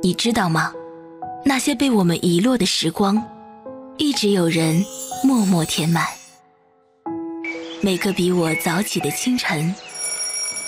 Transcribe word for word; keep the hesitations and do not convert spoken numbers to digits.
你知道吗？那些被我们遗落的时光，一直有人默默填满。每个比我早起的清晨，